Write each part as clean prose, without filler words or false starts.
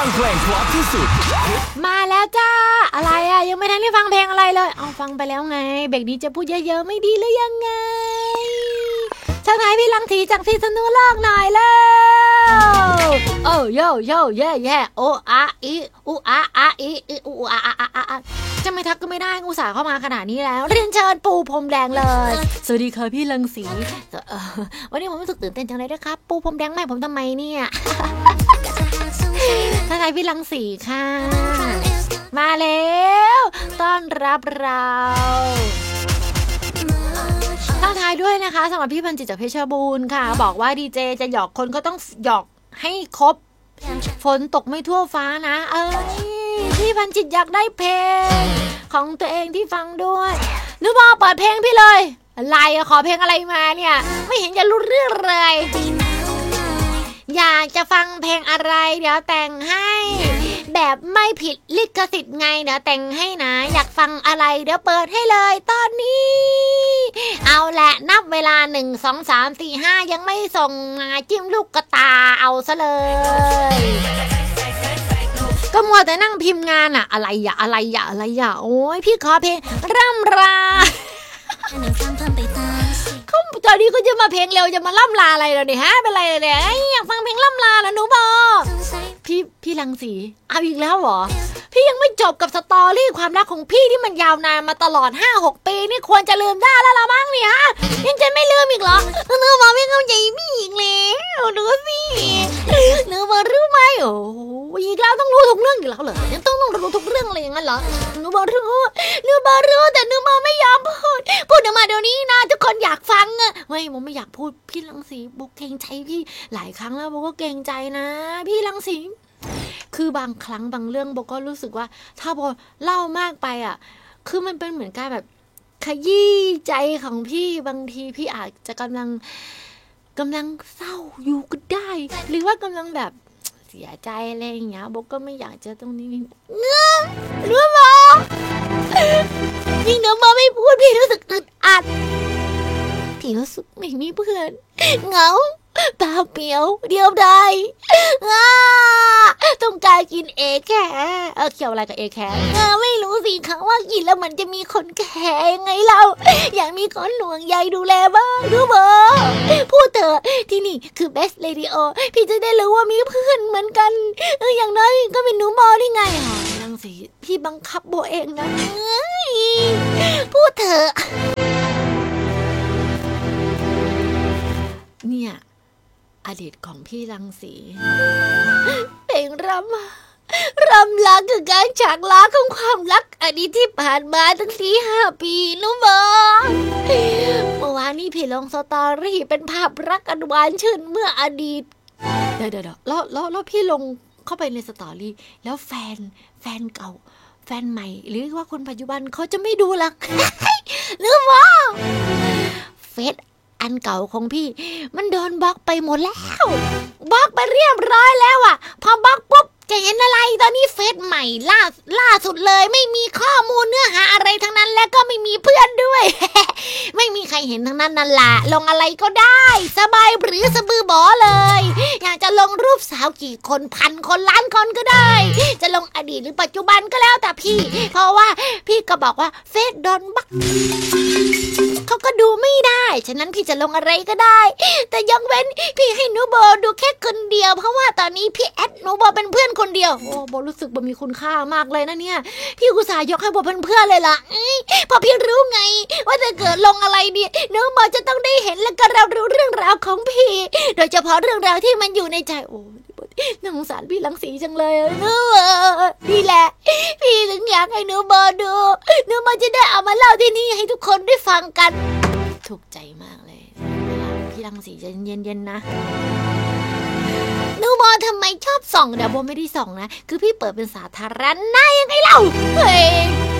งเพลงเพราะที่สุดมาแล้วจ้าอะไรอ่ะยังไม่ทันได้ฟังเพลงอะไรเลยเอาฟังไปแล้วไงเบรกนี้จะพูดเยอะๆไม่ดีหรือยังไงทักทายพี่ลังทีจากพิษณุโลกหน่อยแล้วโอ้โยโยเย่เย่โออาอีอูอาอาอีอูอาอาอาอาจะไม่ทักก็ไม่ได้อุตส่าห์เข้ามาขนาดนี้แล้วเรียนเชิญปูพรมแดงเลยสวัสดีค่ะพี่ลังสีวันนี้ผมรู้สึกตื่นเต้นจังเลยนะครับปูพรมแดงไม่ผมทำไมเนี่ยทักทายพี่ลังสีค่ะมาแล้วต้อนรับเราทักทายด้วยนะคะสำหรับพี่พันจิตจากเพชรบูรณ์ค่ะบอกว่าดีเจจะหยอกคนก็ต้องหยอกให้ครบฝนตกไม่ทั่วฟ้านะพี่พันจิตอยากได้เพลงของตัวเองที่ฟังด้วยนึกว่าเปิดเพลงพี่เลยอะไรขอเพลงอะไรมาเนี่ยไม่เห็นจะรู้เรื่องเลยอยากจะฟังเพลงอะไรเดี๋ยวแต่งให้แบบไม่ผิดลิขสิทธิ์ไงเดี๋ยวแต่งให้นะอยากฟังอะไรเดี๋ยวเปิดให้เลยตอนนี้เอาแหละนับเวลา1 2 3 4 5ยังไม่ส่งมาจิ้มลูกกระตาเอาซะเลยก็มัวแต่นั่งพิมพ์งานอะอะไรอย่าโอ้ยพี่ขอเพลงร่ำราเขาตอนนี้ก็จะมาเพลงเร็วจะมาล่ำลาอะไรแล้วเนี่ยฮะเป็นไรเลยเนี่ยอยากฟังเพลงล่ำลาแล้วหนูบอกพี่รังสีเอาอีกแล้วเหรอพี่ยังไม่จบกับสตอรี่ความรักของพี่ที่มันยาวนานมาตลอด 5-6 ปีนี่ควรจะลืมได้แล้วละมั้งเนี่ยฮะยังจะไม่ลืมอีกเหรอหนูบอกไม่เข้าใจพี่อีกแล้วดูสิหนูบอกรู้ไหมโอ้อีกแล้วต้องรู้ทุกเรื่องอีกแล้วเหรอยังต้องรู้ทุกเรื่องเลยอย่างนั้นเหรอหนูบอกรู้แต่หนูบอกไม่ยอมพูดออกมาเดี๋ยวนี้นะทุกคนอยากฟังอะเฮ้ยผมไม่อยากพูดพี่รังสีบุกเกรงใจพี่หลายครั้งแล้วโบก็เกรงใจนะพี่รังสีคือบางครั้งบางเรื่องโบก็รู้สึกว่าถ้าโบเล่ามากไปอ่ะคือมันเป็นเหมือนการแบบขยี้ใจของพี่บางทีพี่อาจจะกำลังเศร้าอยู่ก็ได้หรือว่ากำลังแบบเสียใจอะไรอย่างเงี้ยโบก็ไม่อยากจะตรงนี้รู้ไหมยิ่งเดี๋ยวโบไม่พูดพี่รู้สึกอึดอัดพี่รู้สึกไม่มีเพื่อนเหงาเปล่าเปลี่ยวเดียวดายต้องการกินเอแคเกี่ยวอะไรกับเอแคไม่รู้สิเขาว่ากินแล้วมันจะมีคนแก่ยังไงเราอยากมีคนห่วงใยดูแลบ้างรู้บ่พูดเถอะที่นี่คือ Best Radio พี่จะได้รู้ว่ามีเพื่อนเหมือนกันอย่างน้อยก็เป็นหนูบอได้ไงนังสิพี่บังคับโบเองนะพูดเถอะเนี่ยอดีตของพี่รังสีเพลงรำรักคือการฉากล้าของความรักอดีตที่ผ่านมาตั้ง4-5 ปีนุ๊กบอกเมื่อวานนี้พี่ลงสตอรี่เป็นภาพรักอันหวานชื่นเมื่ออดีตเดี๋ยวแล้วพี่ลงเข้าไปในสตอรี่แล้วแฟนเก่าแฟนใหม่หรือว่าคนปัจจุบันเขาจะไม่ดูหรอกนุ๊กบอกเฟซอันเก่าของพี่มันโดนบล็อกไปหมดแล้วบล็อกไปเรียบร้อยแล้วอ่ะพอบล็อกปุ๊บจะเห็นอะไรตอนนี้เฟซใหม่ล่าสุดเลยไม่มีข้อมูลเนื้อหาอะไรทั้งนั้นและก็ไม่มีเพื่อนด้วย ไม่มีใครเห็นทั้งนั้นนั่นแหละลงอะไรก็ได้สบายหรือสะบือบอเลยอยากจะลงรูปสาวกี่คน1,000 คนล้านคนก็ได้จะลงอดีตหรือปัจจุบันก็แล้วแต่พี่เพราะว่าพี่ก็บอกว่าเฟซโดนบล็อกเขาก็ดูไม่ได้ฉะนั้นพี่จะลงอะไรก็ได้แต่ยกเว้นพี่ให้หนูโบดูแค่คนเดียวเพราะว่าตอนนี้พี่แอดหนูโบเป็นเพื่อนคนเดียวโอ้โบรู้สึกโบมีคุณค่ามากเลยนะเนี่ยพี่อุตส่าห์ยกให้โบเป็นเพื่อนเลยล่ะพอพี่รู้ไงว่าถ้าเกิดลงอะไรเนี่ยหนูโบจะต้องได้เห็นและก็รับรู้เรื่องราวของพี่โดยเฉพาะเรื่องราวที่มันอยู่ในใจโอ้น่าสงสารพี่รังสีจังเลยนี่แหละพี่ถึงอยากให้หนูโบดูหนูโบจะได้เอามาเล่าที่นี่ให้ทุกคนได้ฟังกันถูกใจมากเลยพี่รังสีจะเย็นๆนะหนูโบทำไมชอบส่องเดี๋ยวโบไม่ได้ส่องนะคือพี่เปิดเป็นสาธารณะยังไงเล่าเฮ้ย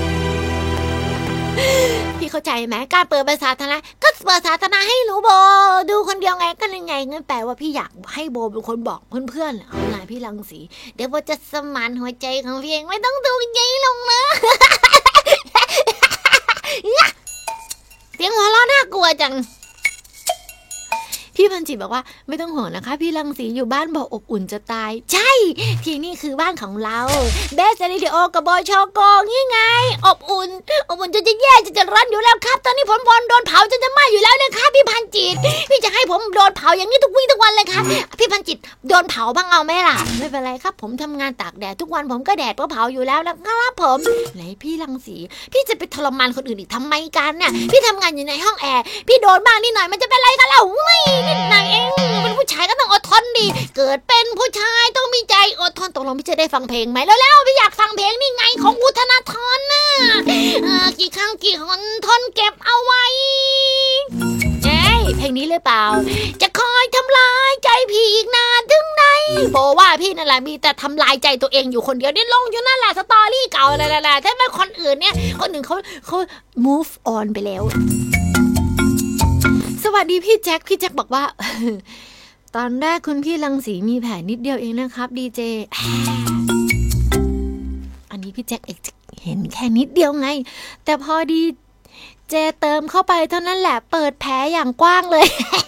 พี่เข้าใจไหมการเปิดเป็นสาธารณะก็เปิดสาธารณะให้หนูโบดูคนเดียวไงก็ยังไงงั้นแปลว่าพี่อยากให้โบเป็นคนบอกเพื่อนๆเอาไงพี่รังสีเดี๋ยวโบจะสมานหัวใจของพี่เองไม่ต้องถูกใจลงนะเสียงหัวเราะน่ากลัวจังพี่พันจิตบอกว่าไม่ต้องห่วงนะคะพี่รังสีอยู่บ้านบอกอบอุ่นจะตายใช่ที่นี่คือบ้านของเราเบสเรดิโอกับบอยชกงี้ไงอบอุ่นจะแย่จะร้อนอยู่แล้วครับตอนนี้ผมโดนเผาจะไหม้อยู่แล้วนะครับพี่พันจิตพี่จะให้ผมโดนเผาอย่างนี้ทุกวี่ทุกวันเลยครับพี่พันจิตโดนเผาบ้างเอาไหมล่ะไม่เป็นไรครับผมทำงานตากแดดทุกวันผมก็แดดเผาอยู่แล้วนะครับผมไหนพี่รังสีพี่จะไปทรมานคนอื่นอีกทำไมกันเนี่ยพี่ทำงานอยู่ในห้องแอร์พี่โดนบ้างนิดหน่อยมันจะเป็นไรกันเล่านิดหน่อยเองเป็นผู้ชายก็ต้องอดทนดิเกิดเป็นผู้ชายต้องมีใจอดทนตกลงพี่จะได้ฟังเพลงไหมแล้วพี่อยากฟังเพลงนี่ไงของอุทนาธรน่ะกี่ครั้งกี่หนทนเก็บเอาไว้เพลงนี้หรือเปล่าจะคอยทำลายใจพี่อีกนานถึงไหนบอกว่าพี่นั่นแหละมีแต่ทำลายใจตัวเองอยู่คนเดียวนี่ลงอยู่นั่นแหละสตอรี่เก่าอะไรถ้าเป็นคนอื่นเนี่ยคนอื่นเขา move on ไปแล้วสวัสดีพี่แจ็คบอกว่าตอนแรกคุณพี่รังสีมีแผลนิดเดียวเองนะครับดีเจอันนี้พี่แจ็คเห็นแค่นิดเดียวไงแต่พอดีเจเติมเข้าไปเท่านั้นแหละเปิดแผลอย่างกว้างเลย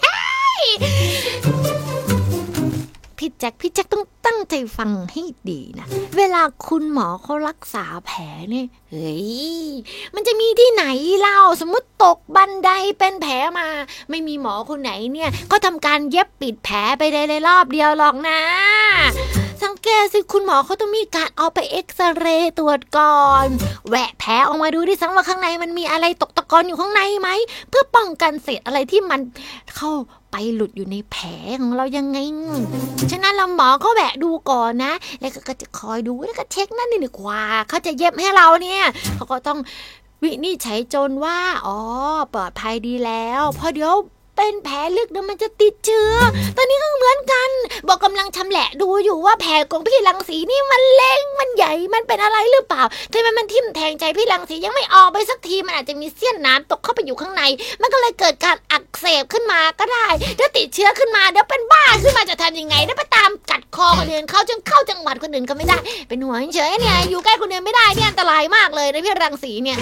พี่แจ็คต้องตั้งใจฟังให้ดีนะเวลาคุณหมอเขารักษาแผลเนี่ยเฮ้ยมันจะมีที่ไหนเล่าสมมติตกบันไดเป็นแผลมาไม่มีหมอคนไหนเนี่ยก็ทำการเย็บปิดแผลไปในรอบเดียวหรอกนะสังเกตสิคุณหมอเขาต้องมีการเอาไปเอ็กซเรย์ตรวจก่อนแหวะแผลออกมาดูดิสังว่าข้างในมันมีอะไรตกตะกอนอยู่ข้างในไหมเพื่อป้องกันเศษอะไรที่มันเข้าไปหลุดอยู่ในแผลของเรายังไงฉะนั้นเราหมอเขาแหวะดูก่อนนะแล้วก็จะคอยดูแล้วก็เช็คนั่นนี่ดีกว่าเขาจะเย็บให้เราเนี่ยเขาก็ต้องวินิจฉัยจนว่าปลอดภัยดีแล้วพอเดี๋ยวเป็นแผลลึกเดี๋ยวมันจะติดเชื้อตอนนี้ก็เหมือนกันบอกกำลังชำแหละดูอยู่ว่าแผลของพี่รังสีนี่มันเล็กมันใหญ่มันเป็นอะไรหรือเปล่าทำไมมันทิ่มแทงใจพี่รังสียังไม่ออกไปสักทีมันอาจจะมีเสี้ยนน้ำตกเข้าไปอยู่ข้างในมันก็เลยเกิดการอักเสบขึ้นมาก็ได้ถ้าติดเชื้อขึ้นมาเดี๋ยวเป็นบ้าขึ้นมาจะทำยังไงได้ไปตามกัดคอคนอื่นเขาจนเข้าจังหวัดคนอื่นก็ไม่ได้เป็นหัวเฉยเนี่ยอยู่ใกล้คนอื่นไม่ได้เนี่ยอันตรายมากเลยนะพี่รังสีเนี่ย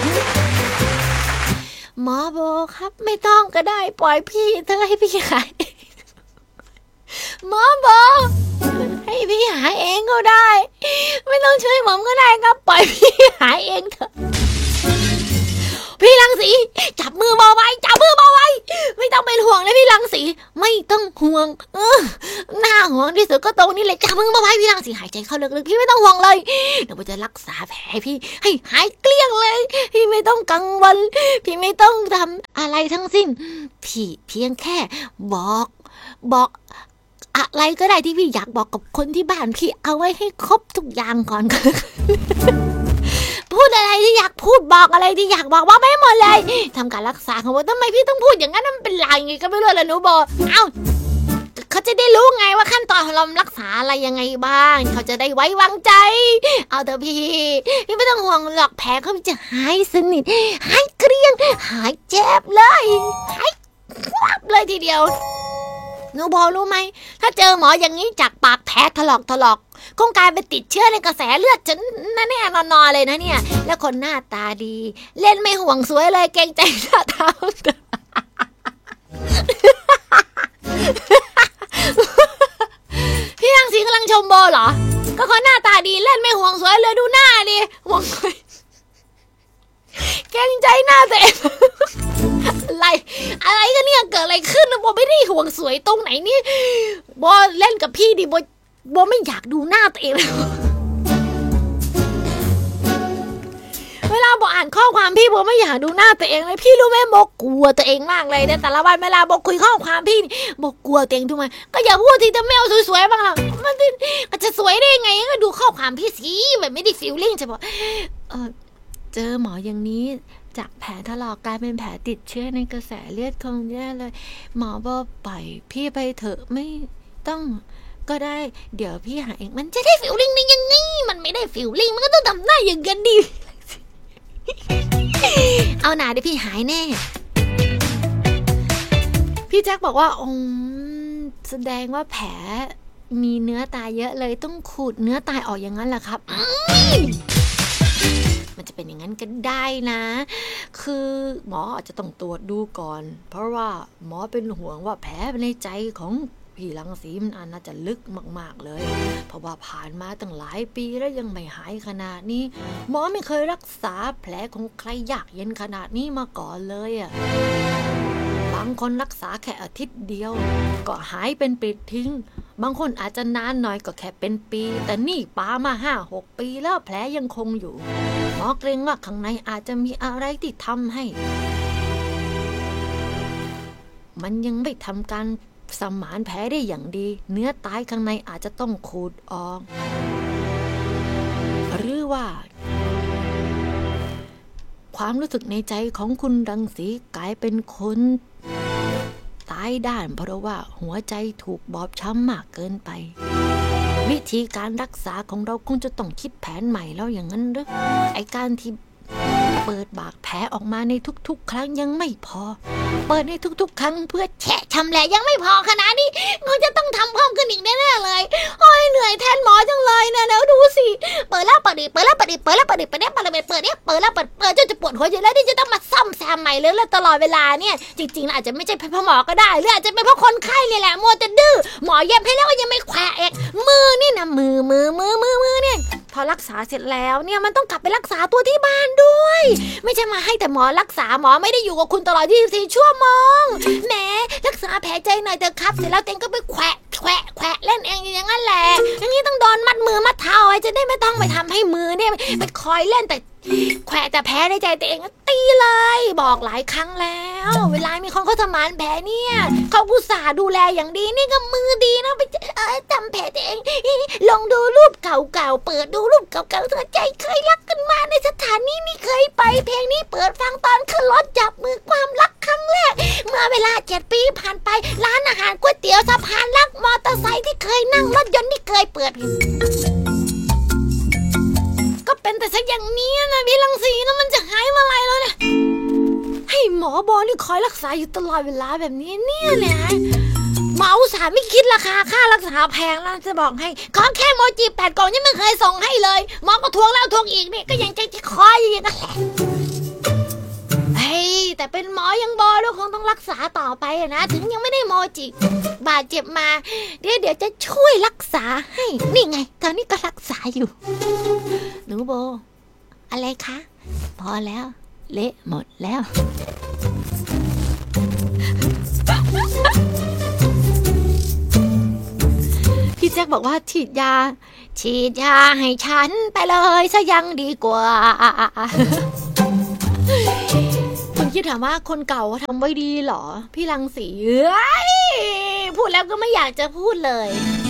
หมอบอกครับไม่ต้องก็ได้ปล่อยพี่เธอให้พี่หายหมอบอกให้พี่หายเองก็ได้ไม่ต้องช่วยผมก็ได้ครับปล่อยพี่หายเองเถอะพี่รังสีจับมือเบาไว้ไม่ต้องเป็นห่วงนะพี่รังสีไม่ต้องห่วงหน้าห่วงที่สุดก็ตรงนี้เลยจับมือเบาไว้พี่รังสีหายใจเข้าลึกๆพี่ไม่ต้องห่วงเลยเดี๋ยวผมจะรักษาแผลพี่ให้หายเกลี้ยงเลยพี่ไม่ต้องกังวลพี่ไม่ต้องทำอะไรทั้งสิ้นพี่เพียงแค่บอกอะไรก็ได้ที่พี่อยากบอกกับคนที่บ้านพี่เอาไว้ให้ครบทุกอย่างก่อน พูดอะไรที่อยากพูดบอกอะไรที่อยากบอกไม่หมดเลยทำการรักษาเขาบอกทำไมพี่ต้องพูดอย่างนั้นมันเป็นไรไงก็ไม่รู้ละหนูบอกเขาจะได้รู้ไงว่าขั้นตอนของเรารักษาอะไรยังไงบ้างเขาจะได้ไว้วางใจเอาเถอะพี่ไม่ต้องห่วงหรอกแผลเขาจะหายสนิทหายเกลี้ยงหายเจ็บเลยหายวับเลยทีเดียวหนูบอกรู้ไหมถ้าเจอหมออย่างนี้จากปากแผลถลอกคงกลายเป็นติดเชื้อในกระแสเลือดฉันแน่นอนเลยนะเนี่ยแล้วคนหน้าตาดีเล่นไม่ห่วงสวยเลยเกรงใจหน้าตาพี่รังสีกำลังชมโบเหรอก็เขาหน้าตาดีเล่นไม่ห่วงสวยเลยดูหน้าดิห่วงสวยเกรงใจหน้าตัวเองอะไรกันเนี่ยเกิดอะไรขึ้นโบไม่ได้ห่วงสวยตรงไหนนี่โบเล่นกับพี่ดิโบไม่อยากดูหน้าตัวเองเลยเวลาโบอ่านข้อความพี่โบไม่อยากดูหน้าตัวเองเลยพี่รู้ไหมโบกลัวตัวเองมากเลยแต่ละวันเวลาโบคุยข้อความพี่โบกลัวตัวเองทุกวันก็อย่าพูดทีจะไม่เอาสวยๆบ้างล่ะมันจะสวยได้ยังไงก็ดูข้อความพี่สิแบบไม่ได้ฟีลลิ่งจะบอกเจอหมออย่างนี้จากแผลถลอกกลายเป็นแผลติดเชื้อในกระแสเลือดคงแย่เลยหมอบอกปล่อยพี่ไปเถอะไม่ต้องก็ได้เดี๋ยวพี่หาเองมันจะได้ฟีลลิ่งนี่ยังไงมันไม่ได้ฟีลลิ่งมันก็ต้องทำหน้าอย่างกันดิ เอาหนาเดี๋ยวพี่หายแน่พี่แจ็คบอกว่าแสดงว่าแผลมีเนื้อตายเยอะเลยต้องขูดเนื้อตายออกอย่างนั้นแหละครับมันจะเป็นอย่างนั้นก็ได้นะคือหมออาจจะต้องตรวจดูก่อนเพราะว่าหมอเป็นห่วงว่าแผลในใจของพี่รังสีมันน่าจะลึกมากๆเลยเพราะว่าผ่านมาตั้งหลายปีแล้วยังไม่หายขนาดนี้หมอไม่เคยรักษาแผลของใครยากเย็นขนาดนี้มาก่อนเลยอ่ะบางคนรักษาแค่อาทิตย์เดียวก็หายเป็นปลิดทิ้งบางคนอาจจะนานหน่อยก็แค่เป็นปีแต่นี่ปามา 5-6 ปีแล้วแผลยังคงอยู่หมอเกรงว่าข้างในอาจจะมีอะไรที่ทำให้มันยังไม่ทำการสมานแผลได้อย่างดีเนื้อตายข้างในอาจจะต้องขูดออกหรือว่าความรู้สึกในใจของคุณรังสีกลายเป็นคนตายด้านเพราะว่าหัวใจถูกบอบช้ำมากเกินไปวิธีการรักษาของเราคงจะต้องคิดแผนใหม่แล้วอย่างนั้นหรือไอ้การที่เปิดบากแผลออกมาในทุกๆครั้งยังไม่พอเปิดในทุกๆครั้งเพื่อแฉะชำแหละยังไม่พอขนาดนี้คงจะต้องทำเพิ่มขึ้นอีกแน่ๆเลยโอ้ยเหนื่อยแทนหมอจังเลยนะแล้วดูสิเปิดแล้วเปิดอีกเปิดแล้วเปิดอีกเปิดแล้วเปิดอีกเปิดแล้วเปิดแล้วเปิดเนี่ยเปิดแล้วเปิดจนจะปวดหัวอยู่แล้วที่จะต้องมาซ่อมแซมใหม่เลยแล้วตลอดเวลาเนี่ยจริงๆอาจจะไม่ใช่เพราะหมอก็ได้หรืออาจจะเป็นเพราะคนไข้นี่แหละมัวแต่ดื้อหมอเย็บให้แล้วก็ยังไม่แขวะเองมือนี่นะมือเนี่ยพอรักษาเสร็จแล้วเนี่ยมันต้องกลับไปรักษาตัวที่บ้านด้วยไม่ใช่มาให้แต่หมอรักษาหมอไม่ได้อยู่กับคุณตลอด24 ชั่วโมงแหมรักษาแผลใจหน่อยเถอะครับเสร็จแล้วเต็งก็ไปแขวะเล่นเองอย่างนั้นแหละอย่างนี้ต้องโดนมัดมือมัดเท้าไว้จะได้ไม่ต้องไปทำให้มือเนี่ยไปคอยเล่นแต่แขวะแต่แผลในใจตัวเองก็ตีเลยบอกหลายครั้งแล้วเวลามีคนเขาสมานแผลเนี่ยเขาอุตส่าห์ดูแลอย่างดีนี่ก็มือดีนะไปจำแผลตัวเองลองดูรูปเก่าๆเปิดดูรูปเก่าๆเธอใจเคยรักกันมาในสถานนี้นี่เคยไปเพลงนี้เปิดฟังตอนขึ้นรถจับมือความรักครั้งแรกเมื่อเวลา7 ปีผ่านไปร้านอาหารก๋วยเตี๋ยวสะพานรักมอเตอร์ไซค์ที่เคยนั่งรถยนต์ที่เคยเปิดก็เป็นแต่สักอย่างนี้นะพี่รังสีนะมันจะหายเมื่อไหร่แล้วเนี่ยให้หมอบอนี่คอยรักษาอยู่ตลอดเวลาแบบนี้เนี่ยนะหมออุตส่าห์ไม่คิดราคาค่ารักษาแพงแล้วจะบอกให้ของแค่โมจิ8 กล่องยังไม่เคยส่งให้เลยหมอก็ทวงแล้วทวงอีกนี่ก็ยังใจที่คอยอยู่อย่างนั้นแหละแต่เป็นหมอยังบอด้วยคงต้องรักษาต่อไปนะถึงยังไม่ได้โมจิบาดเจ็บมาเดี๋ยวจะช่วยรักษาให้นี่ไงตอนนี้ก็รักษาอยู่หนูโบอะไรคะพอแล้วเละหมดแล้วพี่แจ็คบอกว่าฉีดยาให้ฉันไปเลยซะยังดีกว่าคุณคิดถามว่าคนเก่าทำไว้ดีเหรอพี่รังสีพูดแล้วก็ไม่อยากจะพูดเลย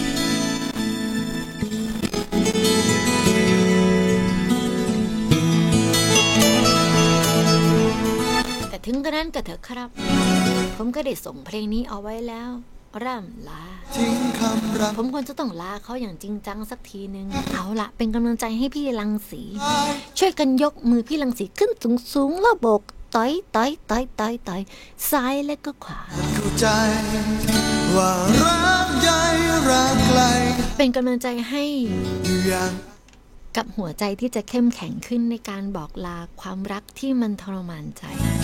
แต่ถึงกระนั้นก็เถอะครับผมก็ได้ส่งเพลงนี้เอาไว้แล้วร่ำลาผมควรจะต้องลาเขาอย่างจริงจังสักทีนึงเอาละเป็นกำลังใจให้พี่รังสีช่วยกันยกมือพี่รังสีขึ้นสูงแล้วโบกต่อยซ้ายและก็ขวาเข้าใจว่ารักใหญ่รักไกลเป็นกำลังใจให้กับหัวใจที่จะเข้มแข็งขึ้นในการบอกลาความรักที่มันทรมานใจ